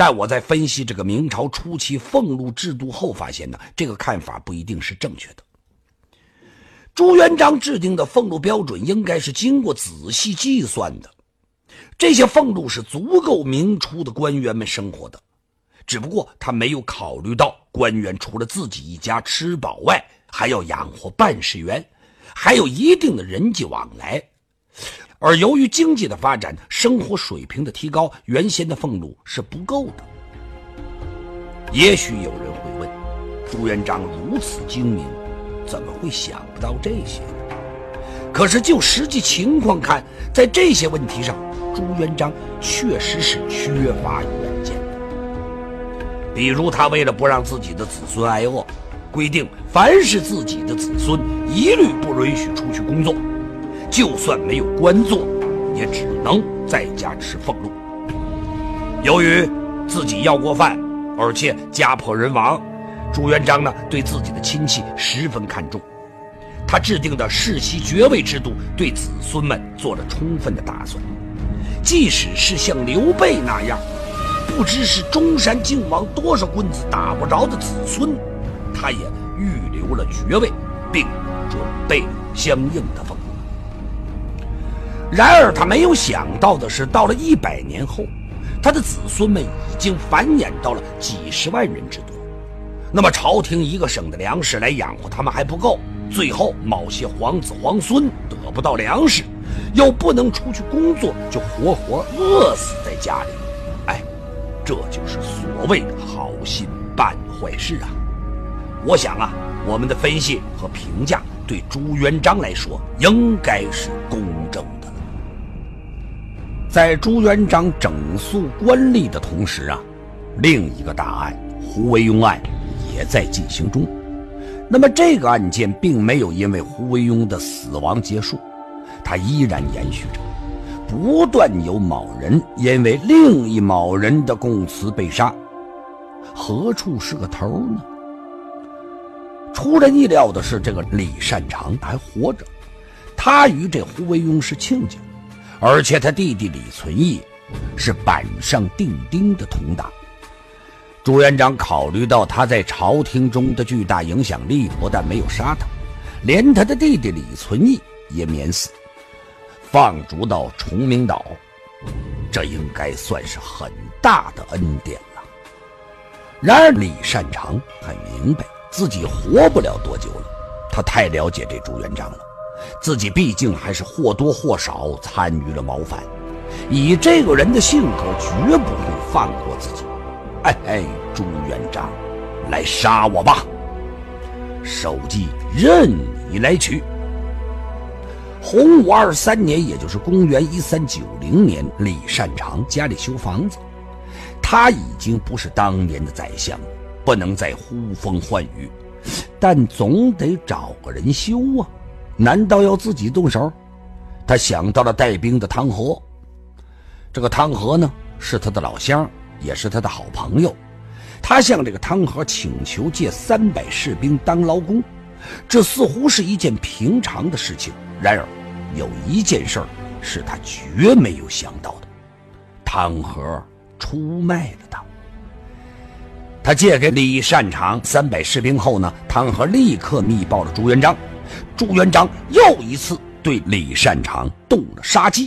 但我在分析这个明朝初期俸禄制度后发现呢，这个看法不一定是正确的。朱元璋制定的俸禄标准应该是经过仔细计算的，这些俸禄是足够明初的官员们生活的，只不过他没有考虑到官员除了自己一家吃饱外，还要养活办事员，还有一定的人际往来。而由于经济的发展，生活水平的提高，原先的俸禄是不够的。也许有人会问，朱元璋如此精明，怎么会想不到这些呢？可是就实际情况看，在这些问题上，朱元璋确实是缺乏远见的。比如他为了不让自己的子孙挨饿，规定凡是自己的子孙一律不允许出去工作，就算没有官做，也只能在家吃俸禄。由于自己要过饭，而且家破人亡，朱元璋呢对自己的亲戚十分看重，他制定的世袭爵位制度对子孙们做了充分的打算。即使是像刘备那样不知是中山靖王多少棍子打不着的子孙，他也预留了爵位，并准备了相应的俸禄。然而他没有想到的是，到了100年后，他的子孙们已经繁衍到了几十万人之多。那么朝廷一个省的粮食来养活他们还不够，最后某些皇子皇孙得不到粮食，又不能出去工作，就活活饿死在家里。这就是所谓的好心办坏事啊！我想啊，我们的分析和评价对朱元璋来说应该是公正的了。在朱元璋整肃官吏的同时啊，另一个大案胡惟庸案也在进行中。那么这个案件并没有因为胡惟庸的死亡结束，它依然延续着，不断有某人因为另一某人的供词被杀，何处是个头呢？出人意料的是，这个李善长还活着，他与这胡惟庸是亲家，而且他弟弟李存义是板上钉钉的同党。朱元璋考虑到他在朝廷中的巨大影响力，不但没有杀他，连他的弟弟李存义也免死，放逐到崇明岛，这应该算是很大的恩典了。然而李善长很明白自己活不了多久了，他太了解这朱元璋了，自己毕竟还是或多或少参与了谋反，以这个人的性格绝不会放过自己。朱元璋，来杀我吧，首级任你来取。洪武23年，也就是公元1390年，李善长家里修房子，他已经不是当年的宰相了，不能再呼风唤雨，但总得找个人修啊，难道要自己动手？他想到了带兵的汤和，这个汤和呢是他的老乡，也是他的好朋友。他向这个汤和请求借300士兵当劳工，这似乎是一件平常的事情。然而有一件事是他绝没有想到的，汤和出卖了他。他借给李善长300士兵后呢，汤和立刻密报了朱元璋。朱元璋又一次对李善长动了杀机。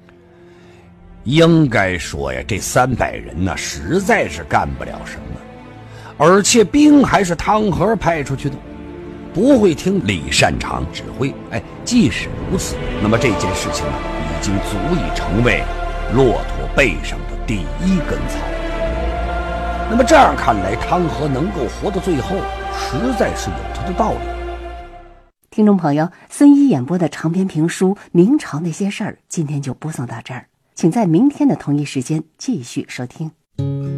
应该说呀，这300人呢实在是干不了什么，而且兵还是汤和派出去的，不会听李善长指挥。即使如此，那么这件事情呢已经足以成为骆驼背上的第一根草。那么这样看来，汤和能够活到最后，实在是有他的道理。 听众朋友，孙一演播的长篇评书《明朝那些事儿》今天就播送到这儿，请在明天的同一时间继续收听。